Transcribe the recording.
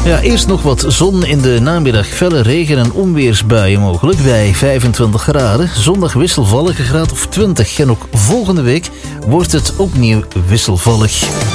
Ja, eerst nog wat zon in de namiddag. Felle regen- en onweersbuien mogelijk bij 25 graden. Zondag wisselvallig, een graad of 20. En ook volgende week wordt het opnieuw wisselvallig.